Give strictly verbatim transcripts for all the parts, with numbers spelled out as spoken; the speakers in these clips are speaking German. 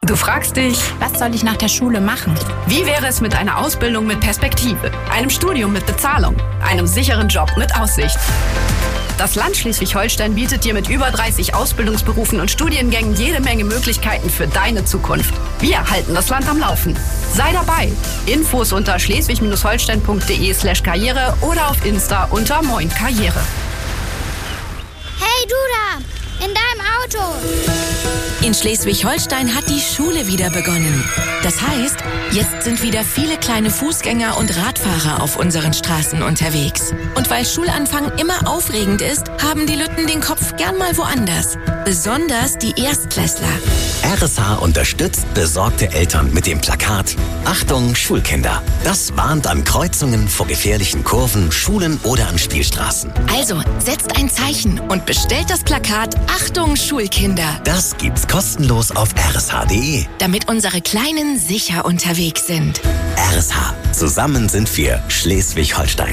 Du fragst dich, was soll ich nach der Schule machen? Wie wäre es mit einer Ausbildung mit Perspektive, einem Studium mit Bezahlung, einem sicheren Job mit Aussicht? Das Land Schleswig-Holstein bietet dir mit über dreißig Ausbildungsberufen und Studiengängen jede Menge Möglichkeiten für deine Zukunft. Wir halten das Land am Laufen. Sei dabei. Infos unter schleswig-holstein.de slash karriere oder auf Insta unter Moin Karriere. Hey du da, in deinem Auto. In Schleswig-Holstein hat die Schule wieder begonnen. Das heißt, jetzt sind wieder viele kleine Fußgänger und Radfahrer auf unseren Straßen unterwegs. Und weil Schulanfang immer aufregend ist, haben die Lütten den Kopf gern mal woanders. Besonders die Erstklässler. R S H unterstützt besorgte Eltern mit dem Plakat Achtung Schulkinder. Das warnt an Kreuzungen vor gefährlichen Kurven, Schulen oder an Spielstraßen. Also setzt ein Zeichen und bestellt das Plakat Achtung Schulkinder. Das gibt's kostenlos auf r s h punkt d e. Damit unsere Kleinen sicher unterwegs sind. R S H. Zusammen sind wir Schleswig-Holstein.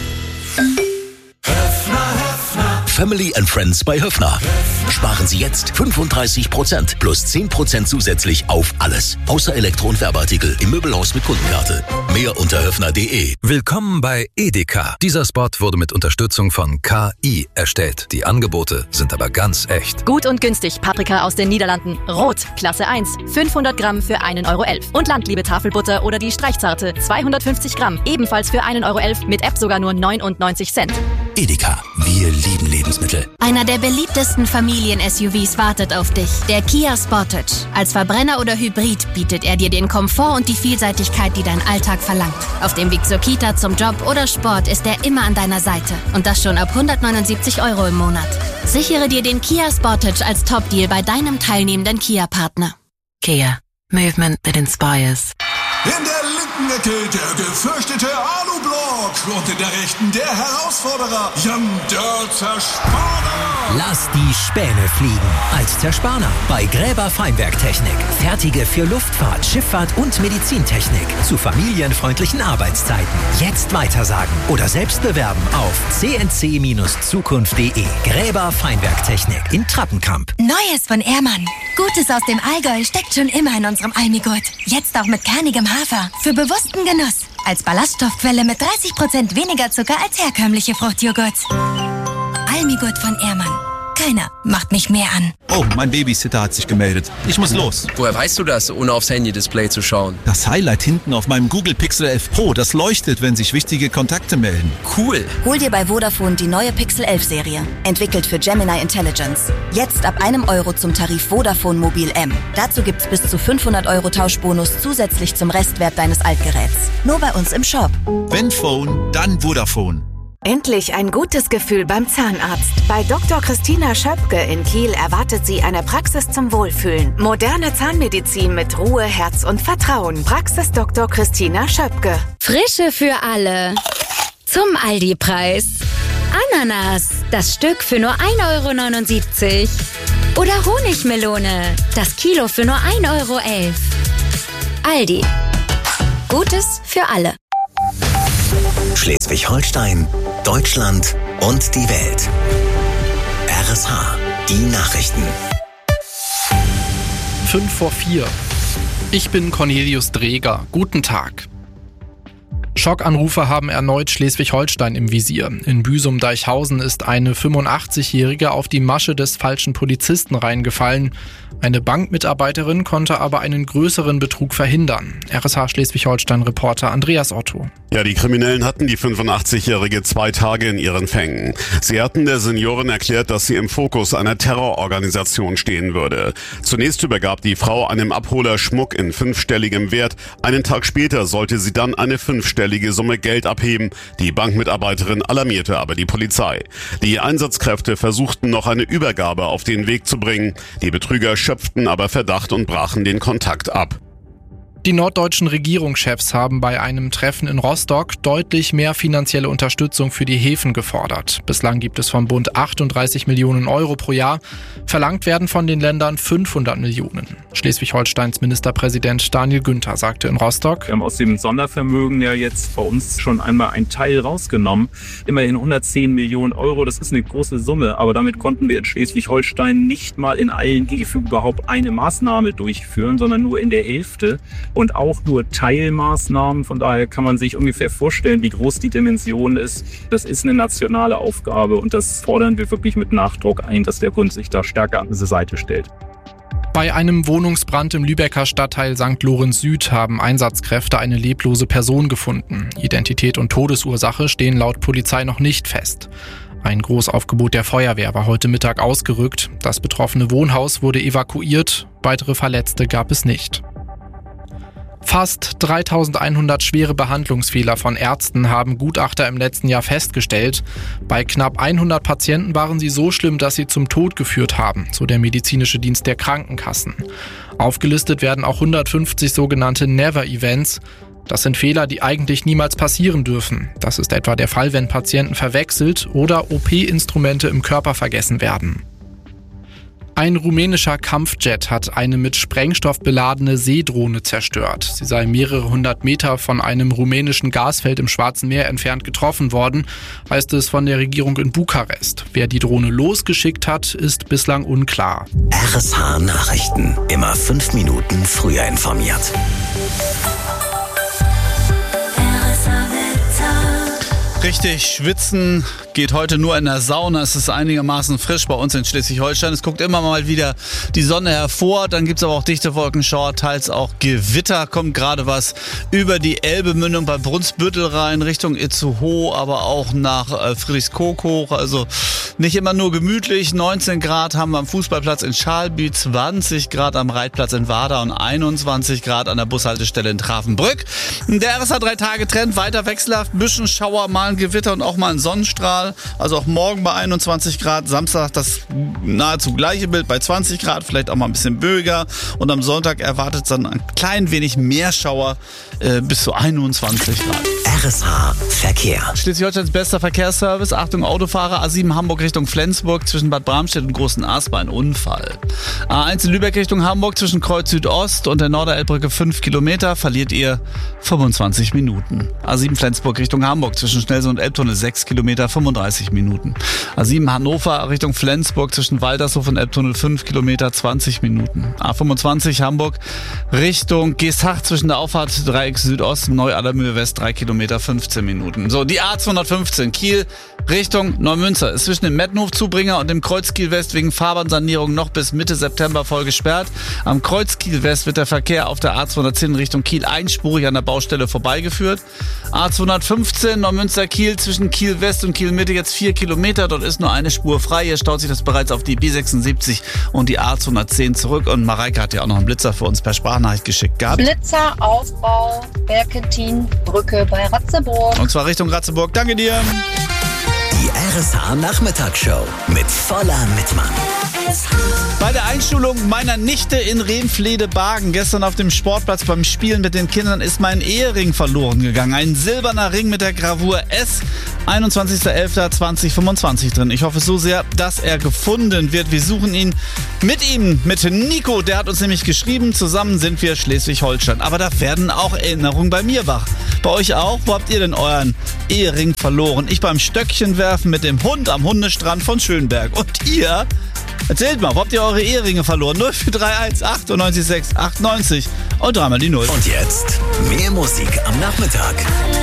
Family and Friends bei Höffner. Sparen Sie jetzt fünfunddreißig Prozent plus zehn Prozent zusätzlich auf alles. Außer Elektro- und Werbeartikel im Möbelhaus mit Kundenkarte. Mehr unter höffner punkt de. Willkommen bei Edeka. Dieser Spot wurde mit Unterstützung von K I erstellt. Die Angebote sind aber ganz echt. Gut und günstig Paprika aus den Niederlanden. Rot, Klasse eins. fünfhundert Gramm für einen Euro elf. Und Landliebe Tafelbutter oder die Streichzarte. zweihundertfünfzig Gramm. Ebenfalls für einen Euro elf. Mit App sogar nur neunundneunzig Cent. Edeka. Wir lieben Lebensmittel. Einer der beliebtesten Familien-S U Vs wartet auf dich. Der Kia Sportage. Als Verbrenner oder Hybrid bietet er dir den Komfort und die Vielseitigkeit, die dein Alltag verlangt. Auf dem Weg zur Kita, zum Job oder Sport ist er immer an deiner Seite. Und das schon ab hundertneunundsiebzig Euro im Monat. Sichere dir den Kia Sportage als Top-Deal bei deinem teilnehmenden Kia-Partner. Kia. Movement that inspires. In der linken Ecke der gefürchtete Alublock und in der rechten der Herausforderer Jan der Zerspaner. Lass die Späne fliegen als Zerspaner bei Gräber Feinwerktechnik. Fertige für Luftfahrt, Schifffahrt und Medizintechnik zu familienfreundlichen Arbeitszeiten. Jetzt weitersagen oder selbst bewerben auf c n c Zukunft punkt de. Gräber Feinwerktechnik in Trappenkamp. Neues von Ehrmann. Gutes aus dem Allgäu steckt schon immer in unserem Almigurt. Jetzt auch mit kernigem Hafer. Für bewussten Genuss. Als Ballaststoffquelle mit dreißig Prozent weniger Zucker als herkömmliche Fruchtjoghurts. Almigurt von Ehrmann. Keiner macht mich mehr an. Oh, mein Babysitter hat sich gemeldet. Ich muss los. Woher weißt du das, ohne aufs Handy-Display zu schauen? Das Highlight hinten auf meinem Google Pixel elf Pro, das leuchtet, wenn sich wichtige Kontakte melden. Cool. Hol dir bei Vodafone die neue Pixel elf Serie. Entwickelt für Gemini Intelligence. Jetzt ab einem Euro zum Tarif Vodafone Mobil M. Dazu gibt's bis zu fünfhundert Euro Tauschbonus zusätzlich zum Restwert deines Altgeräts. Nur bei uns im Shop. Wenn Phone, dann Vodafone. Endlich ein gutes Gefühl beim Zahnarzt. Bei Doktor Christina Schöpke in Kiel erwartet Sie eine Praxis zum Wohlfühlen. Moderne Zahnmedizin mit Ruhe, Herz und Vertrauen. Praxis Doktor Christina Schöpke. Frische für alle. Zum Aldi-Preis. Ananas, das Stück für nur ein Euro neunundsiebzig. Oder Honigmelone, das Kilo für nur ein Euro elf. Aldi. Gutes für alle. Schleswig-Holstein, Deutschland und die Welt. R S H, die Nachrichten. Fünf vor vier. Ich bin Cornelius Dreger. Guten Tag. Schockanrufe haben erneut Schleswig-Holstein im Visier. In Büsum-Deichhausen ist eine fünfundachtzigjährige auf die Masche des falschen Polizisten reingefallen. Eine Bankmitarbeiterin konnte aber einen größeren Betrug verhindern. R S H Schleswig-Holstein-Reporter Andreas Otto. Ja, die Kriminellen hatten die fünfundachtzigjährige zwei Tage in ihren Fängen. Sie hatten der Seniorin erklärt, dass sie im Fokus einer Terrororganisation stehen würde. Zunächst übergab die Frau einem Abholer Schmuck in fünfstelligem Wert. Einen Tag später sollte sie dann eine fünfstellige Summe Geld abheben. Die Bankmitarbeiterin alarmierte aber die Polizei. Die Einsatzkräfte versuchten noch eine Übergabe auf den Weg zu bringen. Die Betrüger schöpften aber Verdacht und brachen den Kontakt ab. Die norddeutschen Regierungschefs haben bei einem Treffen in Rostock deutlich mehr finanzielle Unterstützung für die Häfen gefordert. Bislang gibt es vom Bund achtunddreißig Millionen Euro pro Jahr. Verlangt werden von den Ländern fünfhundert Millionen. Schleswig-Holsteins Ministerpräsident Daniel Günther sagte in Rostock: Wir haben aus dem Sondervermögen ja jetzt bei uns schon einmal einen Teil rausgenommen. Immerhin hundertzehn Millionen Euro, das ist eine große Summe. Aber damit konnten wir in Schleswig-Holstein nicht mal in allen Häfen überhaupt eine Maßnahme durchführen, sondern nur in der Hälfte. Und auch nur Teilmaßnahmen. Von daher kann man sich ungefähr vorstellen, wie groß die Dimension ist. Das ist eine nationale Aufgabe und das fordern wir wirklich mit Nachdruck ein, dass der Bund sich da stärker an diese Seite stellt. Bei einem Wohnungsbrand im Lübecker Stadtteil Sankt Lorenz Süd haben Einsatzkräfte eine leblose Person gefunden. Identität und Todesursache stehen laut Polizei noch nicht fest. Ein Großaufgebot der Feuerwehr war heute Mittag ausgerückt. Das betroffene Wohnhaus wurde evakuiert. Weitere Verletzte gab es nicht. Fast dreitausendeinhundert schwere Behandlungsfehler von Ärzten haben Gutachter im letzten Jahr festgestellt. Bei knapp hundert Patienten waren sie so schlimm, dass sie zum Tod geführt haben, so der medizinische Dienst der Krankenkassen. Aufgelistet werden auch hundertfünfzig sogenannte Never-Events. Das sind Fehler, die eigentlich niemals passieren dürfen. Das ist etwa der Fall, wenn Patienten verwechselt oder O P-Instrumente im Körper vergessen werden. Ein rumänischer Kampfjet hat eine mit Sprengstoff beladene Seedrohne zerstört. Sie sei mehrere hundert Meter von einem rumänischen Gasfeld im Schwarzen Meer entfernt getroffen worden, heißt es von der Regierung in Bukarest. Wer die Drohne losgeschickt hat, ist bislang unklar. R S H Nachrichten. Immer fünf Minuten früher informiert. Richtig, schwitzen geht heute nur in der Sauna. Es ist einigermaßen frisch bei uns in Schleswig-Holstein. Es guckt immer mal wieder die Sonne hervor. Dann gibt es aber auch dichte Wolkenschauer, teils auch Gewitter. Kommt gerade was über die Elbemündung bei Brunsbüttel rein, Richtung Itzehoe, aber auch nach äh, Friedrichskoog hoch. Also nicht immer nur gemütlich. neunzehn Grad haben wir am Fußballplatz in Schalby, zwanzig Grad am Reitplatz in Warda und einundzwanzig Grad an der Bushaltestelle in Trafenbrück. Der R S H drei Tage Trend weiter wechselhaft. Bisschen Schauer, mal ein Gewitter und auch mal ein Sonnenstrahl. Also auch morgen bei einundzwanzig Grad. Samstag das nahezu gleiche Bild bei zwanzig Grad. Vielleicht auch mal ein bisschen böiger. Und am Sonntag erwartet es dann ein klein wenig mehr Schauer äh, bis zu einundzwanzig Grad. R S H Verkehr. Schleswig-Holsteins bester Verkehrsservice. Achtung Autofahrer. A sieben Hamburg Richtung Flensburg zwischen Bad Bramstedt und Großen Asper ein Unfall. A eins in Lübeck Richtung Hamburg zwischen Kreuz Südost und der Norderelbbrücke fünf Kilometer verliert ihr fünfundzwanzig Minuten. A sieben Flensburg Richtung Hamburg zwischen Schnellse und Elbtunnel sechs Kilometer fünfunddreißig Minuten. A sieben Hannover Richtung Flensburg zwischen Waltershof und Elbtunnel fünf Kilometer zwanzig Minuten. A fünfundzwanzig Hamburg Richtung Geesthacht zwischen der Auffahrt Dreieck Südost und Neu-Allermühe West drei Kilometer fünfzehn Minuten. So, die A zweihundertfünfzehn Kiel Richtung Neumünster ist zwischen dem Mettenhof-Zubringer und dem Kreuz Kiel West wegen Fahrbahnsanierung noch bis Mitte September voll gesperrt. Am Kreuz Kiel West wird der Verkehr auf der A zweihundertzehn Richtung Kiel einspurig an der Baustelle vorbeigeführt. A zweihundertfünfzehn Neumünster Kiel zwischen Kiel West und Kiel Mitte jetzt vier Kilometer. Dort ist nur eine Spur frei. Hier staut sich das bereits auf die B sechsundsiebzig und die A zweihundertzehn zurück. Und Mareike hat ja auch noch einen Blitzer für uns per Sprachnachricht geschickt gehabt. Blitzeraufbau Berkentin-Brücke bei Ratzeburg. Und zwar Richtung Ratzeburg. Danke dir. Die R S H Nachmittagsshow mit voller Mitmann. Bei der Einschulung meiner Nichte in Remflede-Bargen gestern auf dem Sportplatz beim Spielen mit den Kindern ist mein Ehering verloren gegangen. Ein silberner Ring mit der Gravur S, einundzwanzigster elfter zweitausendfünfundzwanzig drin. Ich hoffe so sehr, dass er gefunden wird. Wir suchen ihn mit ihm, mit Nico. Der hat uns nämlich geschrieben, zusammen sind wir Schleswig-Holstein. Aber da werden auch Erinnerungen bei mir wach. Bei euch auch? Wo habt ihr denn euren Ehering verloren? Ich beim Stöckchen werfen mit dem Hund am Hundestrand von Schönberg. Und ihr? Erzählt mal, wo habt ihr eure Eheringe verloren? null vier drei eins achtundneunzig sechs achtundneunzig und dreimal die Null. Und jetzt mehr Musik am Nachmittag.